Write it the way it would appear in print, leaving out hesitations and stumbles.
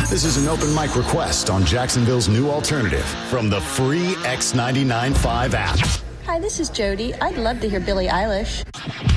This is an open mic request on Jacksonville's new alternative from the free X99.5 app. Hi, this is Jody. I'd love to hear Billie Eilish.